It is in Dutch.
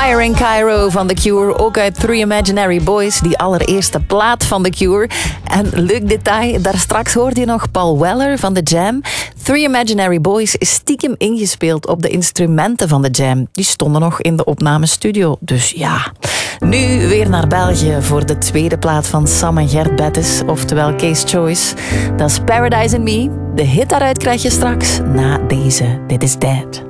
Fire in Cairo van The Cure. Ook uit Three Imaginary Boys, die allereerste plaat van The Cure. En leuk detail, daar straks hoorde je nog Paul Weller van The Jam. Three Imaginary Boys is stiekem ingespeeld op de instrumenten van The Jam. Die stonden nog in de opnamestudio, dus ja. Nu weer naar België voor de tweede plaat van Sam en Gert Bettes, oftewel Case Choice. Dat is Paradise in Me. De hit daaruit krijg je straks na deze. Dit is Dead.